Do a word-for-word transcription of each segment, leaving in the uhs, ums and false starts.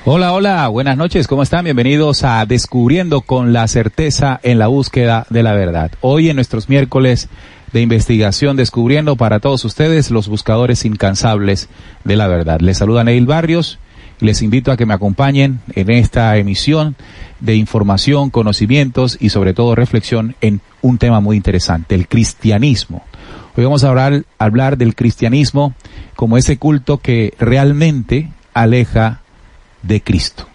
Hola, hola, buenas noches, ¿cómo están? Bienvenidos a Descubriendo con la Certeza en la Búsqueda de la Verdad. Hoy en nuestros miércoles de investigación, descubriendo para todos ustedes los buscadores incansables de la verdad. Les saluda Neil Barrios y les invito a que me acompañen en esta emisión de información, conocimientos y sobre todo reflexión en un tema muy interesante, el cristianismo. Hoy vamos a hablar, hablar del cristianismo como ese culto que realmente aleja de Cristo.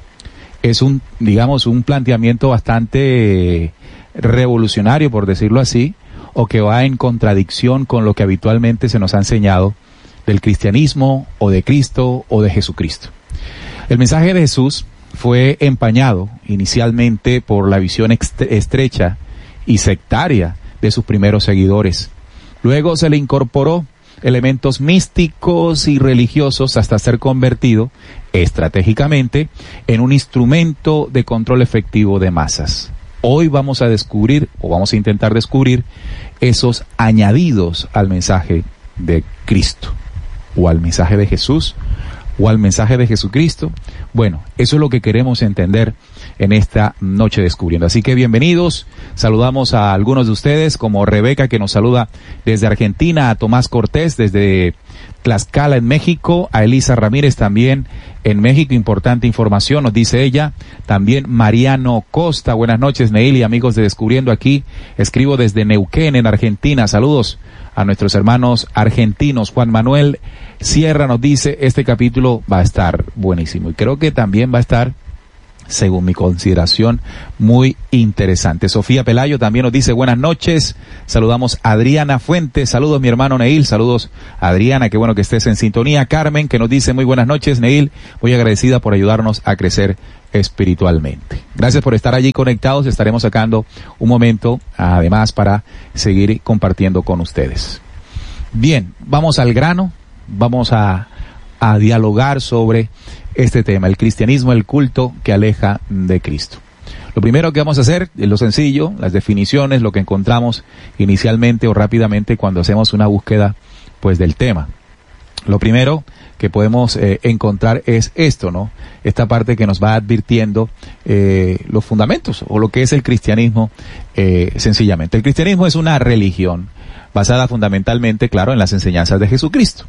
Es un, digamos, un planteamiento bastante revolucionario, por decirlo así, o que va en contradicción con lo que habitualmente se nos ha enseñado del cristianismo, o de Cristo, o de Jesucristo. El mensaje de Jesús fue empañado inicialmente por la visión estrecha y sectaria de sus primeros seguidores. Luego se le incorporó elementos místicos y religiosos hasta ser convertido estratégicamente en un instrumento de control efectivo de masas. Hoy vamos a descubrir, o vamos a intentar descubrir, esos añadidos al mensaje de Cristo, o al mensaje de Jesús, o al mensaje de Jesucristo. Bueno, eso es lo que queremos entender en esta noche descubriendo. Así que bienvenidos, saludamos a algunos de ustedes, como Rebeca, que nos saluda desde Argentina, a Tomás Cortés desde Tlaxcala en México, a Elisa Ramírez también en México, importante información, nos dice ella. También Mariano Costa, buenas noches Neil y amigos de Descubriendo aquí, escribo desde Neuquén en Argentina, saludos a nuestros hermanos argentinos. Juan Manuel Sierra nos dice, este capítulo va a estar buenísimo y creo que también va a estar, según mi consideración, muy interesante. Sofía Pelayo también nos dice buenas noches. Saludamos a Adriana Fuentes. Saludos mi hermano Neil. Saludos a Adriana, qué bueno que estés en sintonía. Carmen, que nos dice muy buenas noches Neil. Muy agradecida por ayudarnos a crecer espiritualmente. Gracias por estar allí conectados. Estaremos sacando un momento además para seguir compartiendo con ustedes. Bien, vamos al grano. Vamos a, a dialogar sobre este tema, el cristianismo, el culto que aleja de Cristo. Lo primero que vamos a hacer es lo sencillo, las definiciones, lo que encontramos inicialmente o rápidamente cuando hacemos una búsqueda pues del tema. Lo primero que podemos eh, encontrar es esto, ¿no? Esta parte que nos va advirtiendo eh, los fundamentos o lo que es el cristianismo eh, sencillamente. El cristianismo es una religión basada fundamentalmente, claro, en las enseñanzas de Jesucristo.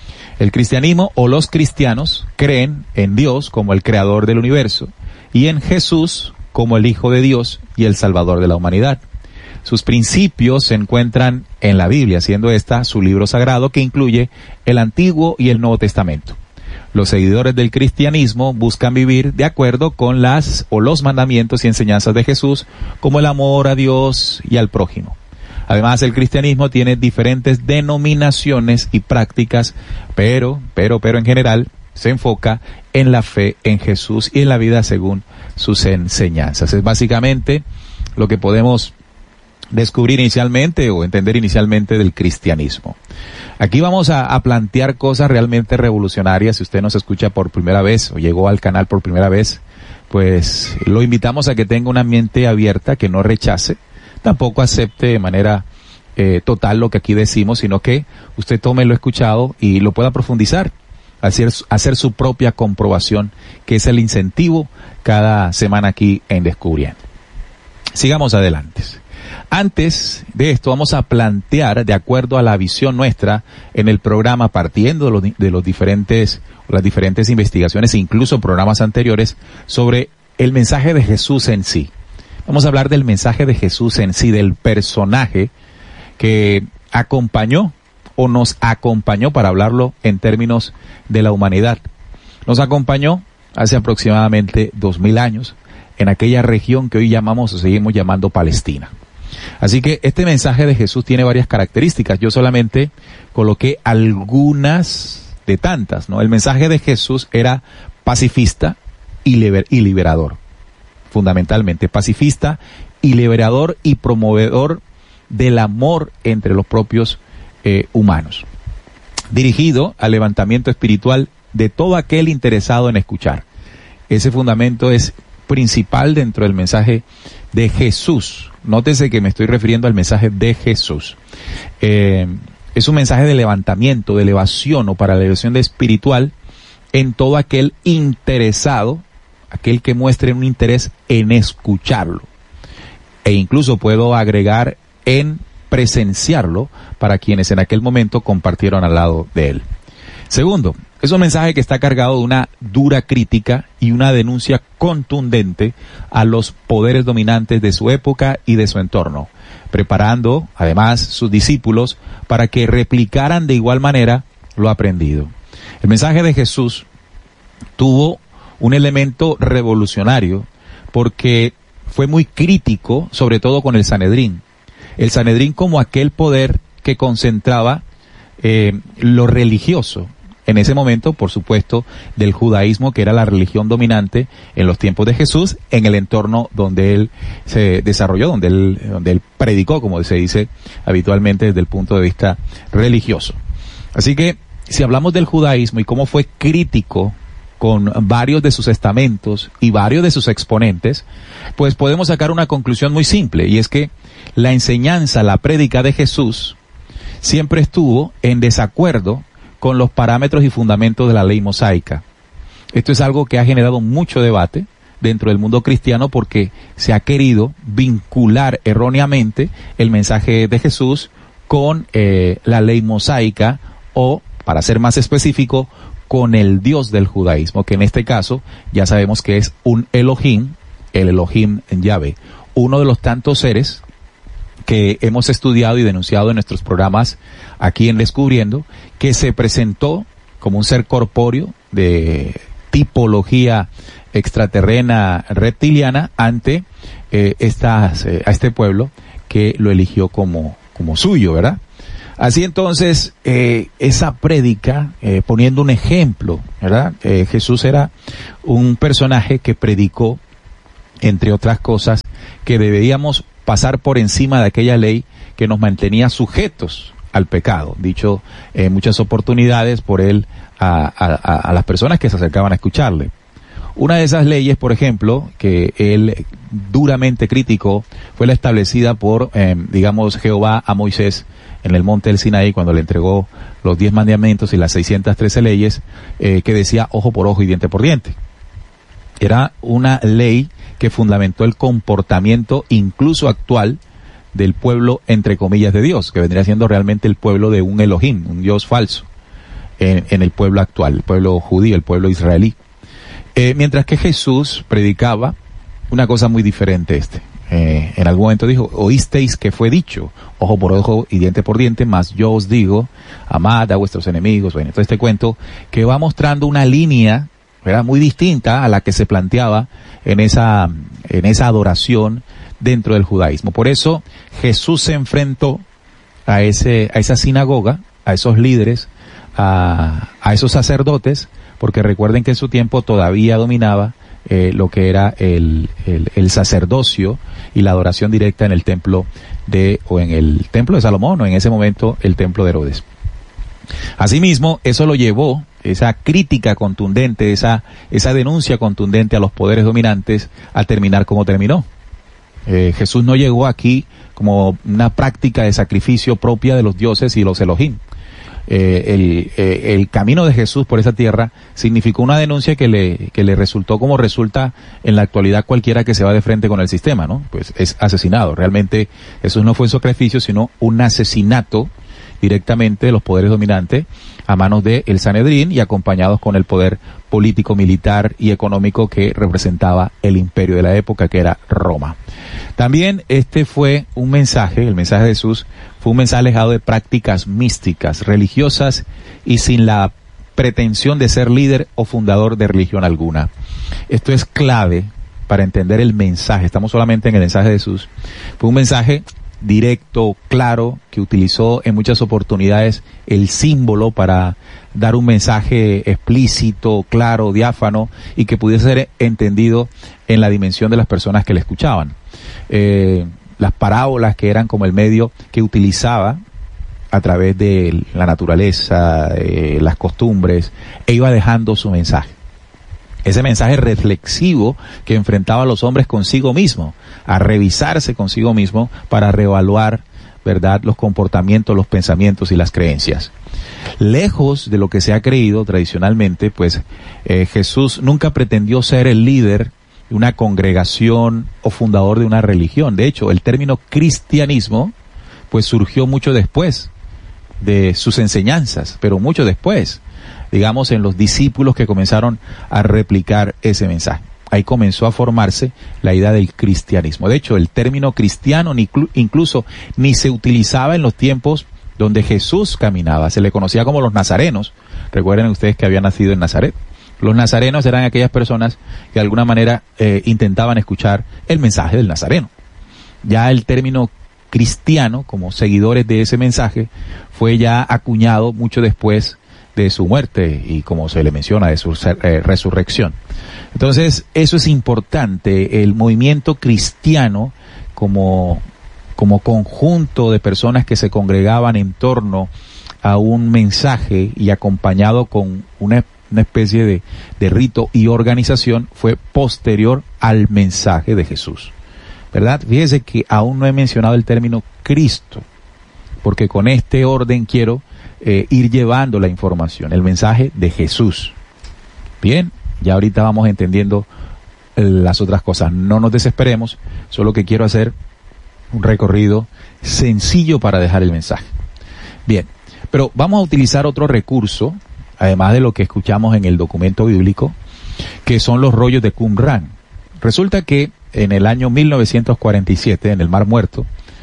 El cristianismo o los cristianos creen en Dios como el creador del universo y en Jesús como el Hijo de Dios y el Salvador de la humanidad. Sus principios se encuentran en la Biblia, siendo esta su libro sagrado que incluye el Antiguo y el Nuevo Testamento. Los seguidores del cristianismo buscan vivir de acuerdo con las o los mandamientos y enseñanzas de Jesús, como el amor a Dios y al prójimo. Además, el cristianismo tiene diferentes denominaciones y prácticas, pero, pero, pero en general se enfoca en la fe en Jesús y en la vida según sus enseñanzas. Es básicamente lo que podemos descubrir inicialmente o entender inicialmente del cristianismo. Aquí vamos a, a plantear cosas realmente revolucionarias. Si usted nos escucha por primera vez o llegó al canal por primera vez, pues lo invitamos a que tenga una mente abierta, que no rechace, tampoco acepte de manera eh, total lo que aquí decimos, sino que usted tome lo escuchado y lo pueda profundizar, hacer, hacer su propia comprobación, que es el incentivo cada semana aquí en Descubriendo. Sigamos adelante. Antes de esto vamos a plantear, de acuerdo a la visión nuestra en el programa, partiendo de los, de los diferentes, las diferentes investigaciones e incluso programas anteriores, sobre el mensaje de Jesús en sí. Vamos a hablar del mensaje de Jesús en sí, del personaje que acompañó o nos acompañó, para hablarlo en términos de la humanidad. Nos acompañó hace aproximadamente dos mil años en aquella región que hoy llamamos o seguimos llamando Palestina. Así que este mensaje de Jesús tiene varias características. Yo solamente coloqué algunas de tantas, ¿no? El mensaje de Jesús era pacifista y, liber- y liberador. Fundamentalmente pacifista y liberador y promovedor del amor entre los propios eh, humanos, dirigido al levantamiento espiritual de todo aquel interesado en escuchar. Ese fundamento es principal dentro del mensaje de Jesús. Nótese que me estoy refiriendo al mensaje de Jesús. Eh, es un mensaje de levantamiento, de elevación o para la elevación de espiritual en todo aquel interesado, aquel que muestre un interés en escucharlo. E incluso puedo agregar en presenciarlo para quienes en aquel momento compartieron al lado de él. Segundo, es un mensaje que está cargado de una dura crítica y una denuncia contundente a los poderes dominantes de su época y de su entorno, preparando además sus discípulos para que replicaran de igual manera lo aprendido. El mensaje de Jesús tuvo un elemento revolucionario porque fue muy crítico, sobre todo con el Sanedrín. El Sanedrín como aquel poder que concentraba eh, lo religioso. En ese momento, por supuesto, del judaísmo, que era la religión dominante en los tiempos de Jesús, en el entorno donde él se desarrolló, donde él, donde él predicó, como se dice habitualmente desde el punto de vista religioso. Así que, si hablamos del judaísmo y cómo fue crítico con varios de sus estamentos y varios de sus exponentes, pues podemos sacar una conclusión muy simple, y es que la enseñanza, la prédica de Jesús, siempre estuvo en desacuerdo con los parámetros y fundamentos de la ley mosaica. Esto es algo que ha generado mucho debate dentro del mundo cristiano porque se ha querido vincular erróneamente el mensaje de Jesús con eh, la ley mosaica o, para ser más específico, con el Dios del judaísmo, que en este caso ya sabemos que es un Elohim, el Elohim Yahvé, uno de los tantos seres que hemos estudiado y denunciado en nuestros programas aquí en Descubriendo, que se presentó como un ser corpóreo de tipología extraterrena reptiliana ante eh, estas, eh, a este pueblo que lo eligió como, como suyo, ¿verdad? Así entonces, eh, esa prédica, eh, poniendo un ejemplo, ¿verdad? Eh, Jesús era un personaje que predicó, entre otras cosas, que deberíamos pasar por encima de aquella ley que nos mantenía sujetos al pecado, dicho en muchas oportunidades por él a, a, a las personas que se acercaban a escucharle. Una de esas leyes, por ejemplo, que él duramente criticó, fue la establecida por, eh, digamos, Jehová a Moisés en el monte del Sinaí, cuando le entregó los diez mandamientos y las seiscientas trece leyes, eh, que decía ojo por ojo y diente por diente. Era una ley que fundamentó el comportamiento incluso actual del pueblo, entre comillas, de Dios, que vendría siendo realmente el pueblo de un Elohim, un Dios falso, en, en el pueblo actual, el pueblo judío, el pueblo israelí. Eh, mientras que Jesús predicaba una cosa muy diferente este. Eh, en algún momento dijo, oísteis que fue dicho, ojo por ojo y diente por diente, mas yo os digo, amad a vuestros enemigos. Bueno, entonces este cuento que va mostrando una línea, ¿verdad?, muy distinta a la que se planteaba en esa, en esa adoración dentro del judaísmo. Por eso Jesús se enfrentó a ese, a esa sinagoga, a esos líderes, a, a esos sacerdotes, porque recuerden que en su tiempo todavía dominaba eh, lo que era el, el, el sacerdocio y la adoración directa en el templo de, o en el templo de Salomón, o en ese momento el templo de Herodes. Asimismo, eso lo llevó, esa crítica contundente, esa, esa denuncia contundente a los poderes dominantes, a terminar como terminó. Eh, Jesús no llegó aquí como una práctica de sacrificio propia de los dioses y los Elohim. Eh, el, eh, el camino de Jesús por esa tierra significó una denuncia que le, que le resultó como resulta en la actualidad cualquiera que se va de frente con el sistema, ¿no? Pues es asesinado. Realmente Jesús no fue un sacrificio, sino un asesinato directamente de los poderes dominantes a manos de el Sanedrín y acompañados con el poder político, militar y económico que representaba el imperio de la época, que era Roma. También este fue un mensaje, el mensaje de Jesús fue un mensaje alejado de prácticas místicas, religiosas y sin la pretensión de ser líder o fundador de religión alguna. Esto es clave para entender el mensaje. Estamos solamente en el mensaje de Jesús. Fue un mensaje directo, claro, que utilizó en muchas oportunidades el símbolo para dar un mensaje explícito, claro, diáfano y que pudiese ser entendido en la dimensión de las personas que le escuchaban. Eh, las parábolas, que eran como el medio que utilizaba a través de la naturaleza, eh, las costumbres, e iba dejando su mensaje. Ese mensaje reflexivo que enfrentaba a los hombres consigo mismo, a revisarse consigo mismo para reevaluar ¿verdad?, los comportamientos, los pensamientos y las creencias. Lejos de lo que se ha creído tradicionalmente, pues eh, Jesús nunca pretendió ser el líder de una congregación o fundador de una religión. De hecho, el término cristianismo pues surgió mucho después de sus enseñanzas, pero mucho después, digamos, en los discípulos que comenzaron a replicar ese mensaje. Ahí comenzó a formarse la idea del cristianismo. De hecho, el término cristiano ni, incluso ni se utilizaba en los tiempos donde Jesús caminaba. Se le conocía como los nazarenos. Recuerden ustedes que había nacido en Nazaret. Los nazarenos eran aquellas personas que de alguna manera eh, intentaban escuchar el mensaje del nazareno. Ya el término cristiano, como seguidores de ese mensaje, fue ya acuñado mucho después de su muerte y, como se le menciona, de su eh, resurrección. Entonces, eso es importante, el movimiento cristiano como, como conjunto de personas que se congregaban en torno a un mensaje y acompañado con una, una especie de, de rito y organización, fue posterior al mensaje de Jesús, ¿verdad? Fíjese que aún no he mencionado el término Cristo, porque con este orden quiero eh, ir llevando la información, el mensaje de Jesús. Bien, ya ahorita vamos entendiendo las otras cosas. No nos desesperemos, solo que quiero hacer un recorrido sencillo para dejar el mensaje. Bien, pero vamos a utilizar otro recurso, además de lo que escuchamos en el documento bíblico, que son los rollos de Qumran. Resulta que en el año mil novecientos cuarenta y siete, en el Mar Muerto,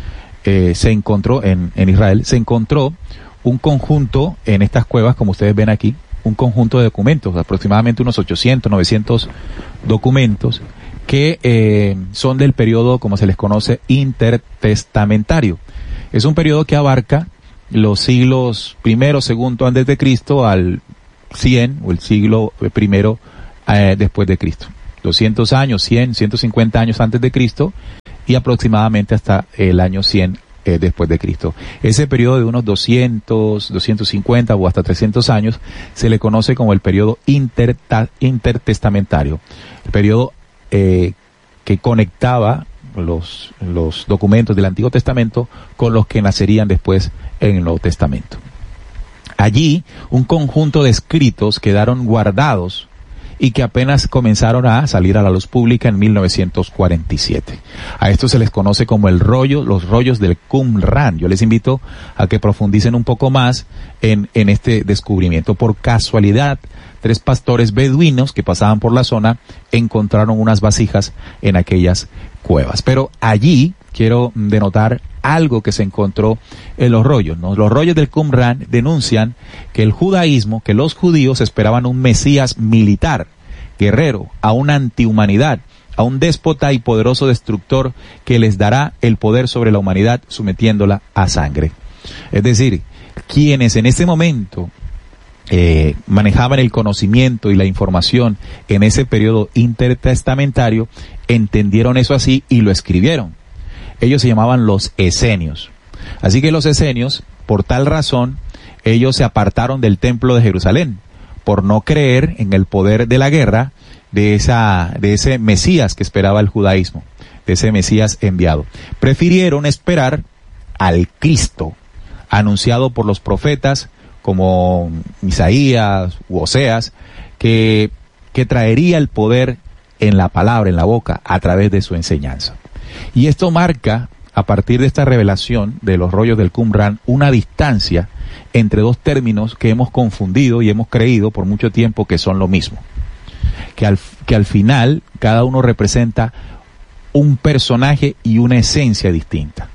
eh, se encontró, en, en Israel, se encontró un conjunto en estas cuevas, como ustedes ven aquí, un conjunto de documentos, aproximadamente unos ochocientos, novecientos documentos, que eh, son del periodo, como se les conoce, intertestamentario. Es un periodo que abarca los siglos primero, segundo antes de Cristo al cien, o el siglo primero eh, después de Cristo. doscientos años, cien, ciento cincuenta años antes de Cristo y aproximadamente hasta el año cien eh, después de Cristo. Ese periodo de unos doscientos, doscientos cincuenta o hasta trescientos años se le conoce como el periodo interta, intertestamentario, el periodo eh, que conectaba los, los documentos del Antiguo Testamento con los que nacerían después en el Nuevo Testamento. Allí un conjunto de escritos quedaron guardados y que apenas comenzaron a salir a la luz pública en mil novecientos cuarenta y siete. A esto se les conoce como el rollo, los rollos del Qumran. Yo les invito a que profundicen un poco más en, en este descubrimiento. Por casualidad, tres pastores beduinos que pasaban por la zona encontraron unas vasijas en aquellas cuevas. Pero allí quiero denotar algo que se encontró en los rollos, ¿no? Los rollos del Qumran denuncian que el judaísmo, que los judíos esperaban un Mesías militar, guerrero, a una antihumanidad, a un déspota y poderoso destructor que les dará el poder sobre la humanidad sometiéndola a sangre. Es decir, quienes en ese momento eh, manejaban el conocimiento y la información en ese periodo intertestamentario entendieron eso así y lo escribieron. Ellos se llamaban los esenios. Así que los esenios, por tal razón, ellos se apartaron del templo de Jerusalén, por no creer en el poder de la guerra de esa, de ese Mesías que esperaba el judaísmo, de ese Mesías enviado. Prefirieron esperar al Cristo, anunciado por los profetas como Isaías u Oseas, que, que traería el poder en la palabra, en la boca, a través de su enseñanza. Y esto marca, a partir de esta revelación de los rollos del Qumran, una distancia entre dos términos que hemos confundido y hemos creído por mucho tiempo que son lo mismo. Que al, que al final cada uno representa un personaje y una esencia distinta.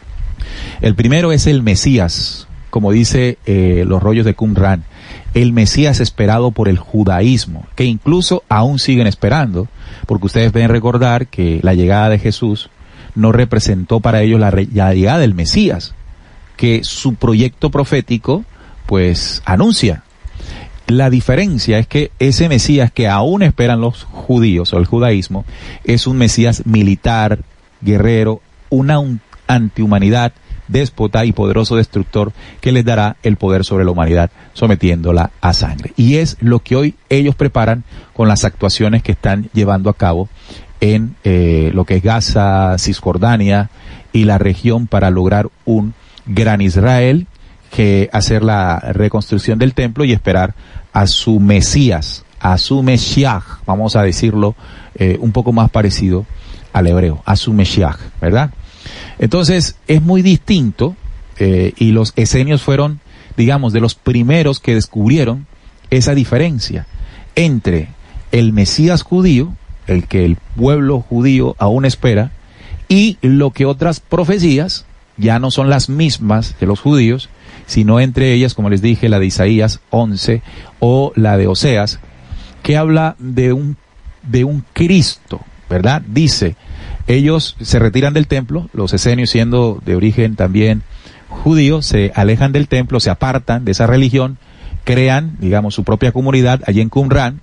El primero es el Mesías, como dice eh, los rollos de Qumran, el Mesías esperado por el judaísmo, que incluso aún siguen esperando, porque ustedes deben recordar que la llegada de Jesús no representó para ellos la, re, la llegada del Mesías, que su proyecto profético pues anuncia. La diferencia es que ese Mesías que aún esperan los judíos o el judaísmo es un Mesías militar, guerrero, una un, antihumanidad, déspota y poderoso destructor que les dará el poder sobre la humanidad sometiéndola a sangre. Y es lo que hoy ellos preparan con las actuaciones que están llevando a cabo en eh, lo que es Gaza, Cisjordania y la región para lograr un gran Israel, que hacer la reconstrucción del templo y esperar a su Mesías, a su Mesías, vamos a decirlo eh, un poco más parecido al hebreo, a su Mesías, ¿verdad? Entonces es muy distinto eh, y los esenios fueron, digamos, de los primeros que descubrieron esa diferencia entre el Mesías judío, el que el pueblo judío aún espera, y lo que otras profecías ya no son las mismas de los judíos, sino entre ellas, como les dije, la de Isaías once o la de Oseas, que habla de un, de un Cristo, ¿verdad? Dice, ellos se retiran del templo, los esenios siendo de origen también judío, se alejan del templo, se apartan de esa religión, crean, digamos, su propia comunidad allí en Qumran,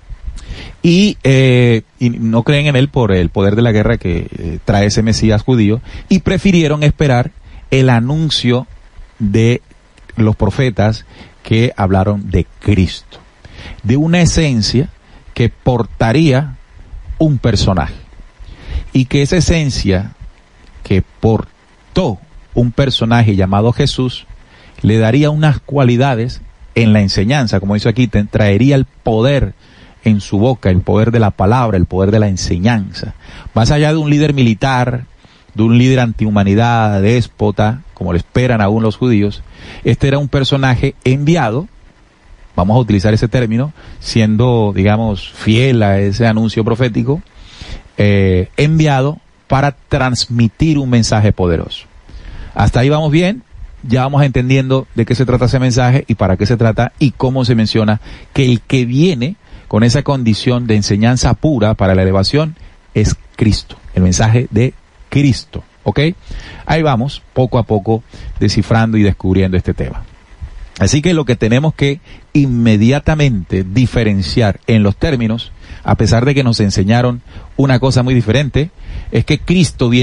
y, eh, y no creen en él por el poder de la guerra que eh, trae ese Mesías judío, y prefirieron esperar el anuncio de los profetas que hablaron de Cristo, de una esencia que portaría un personaje, y que esa esencia que portó un personaje llamado Jesús le daría unas cualidades en la enseñanza, como dice aquí, te traería el poder en su boca, el poder de la palabra, el poder de la enseñanza, más allá de un líder militar, de un líder antihumanidad, déspota, como le esperan aún los judíos. Este era un personaje enviado, vamos a utilizar ese término, siendo, digamos, fiel a ese anuncio profético, eh, enviado para transmitir un mensaje poderoso. Hasta ahí vamos bien, ya vamos entendiendo de qué se trata ese mensaje y para qué se trata y cómo se menciona que el que viene con esa condición de enseñanza pura para la elevación es Cristo, el mensaje de Cristo, ¿ok? Ahí vamos, poco a poco, descifrando y descubriendo este tema. Así que lo que tenemos que inmediatamente diferenciar en los términos, a pesar de que nos enseñaron una cosa muy diferente, es que Cristo viene